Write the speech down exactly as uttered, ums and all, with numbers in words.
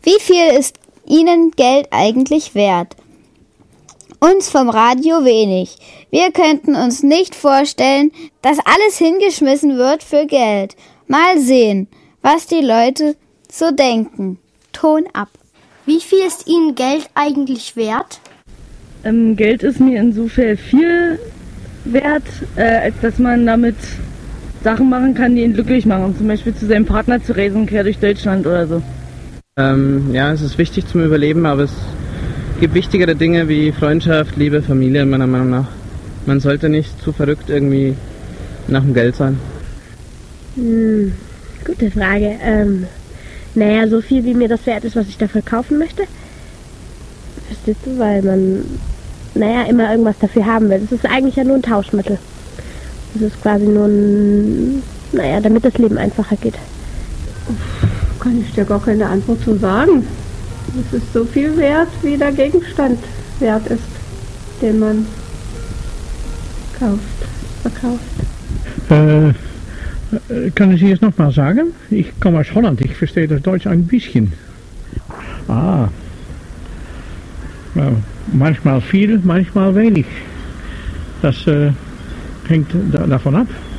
Wie viel ist Ihnen Geld eigentlich wert? Uns vom Radio wenig. Wir könnten uns nicht vorstellen, dass alles hingeschmissen wird für Geld. Mal sehen, was die Leute so denken. Ton ab. Wie viel ist Ihnen Geld eigentlich wert? Ähm, Geld ist mir insofern viel wert, äh, als dass man damit Sachen machen kann, die ihn glücklich machen. Zum Beispiel zu seinem Partner zu reisen, quer durch Deutschland oder so. Ähm, ja, es ist wichtig zum Überleben, aber es gibt wichtigere Dinge wie Freundschaft, Liebe, Familie, meiner Meinung nach. Man sollte nicht zu verrückt irgendwie nach dem Geld sein. Hm, gute Frage. Ähm, naja, so viel wie mir das wert ist, was ich dafür kaufen möchte. Verstehst du, weil man, naja, immer irgendwas dafür haben will. Das ist eigentlich ja nur ein Tauschmittel. Das ist quasi nur ein, naja, damit das Leben einfacher geht. Kann ich dir gar keine Antwort zu sagen. Es ist so viel wert, wie der Gegenstand wert ist, den man kauft, verkauft. Äh, kann ich jetzt nochmal sagen? Ich komme aus Holland, ich verstehe das Deutsch ein bisschen. Ah. Ja, manchmal viel, manchmal wenig. Das äh, hängt da, davon ab.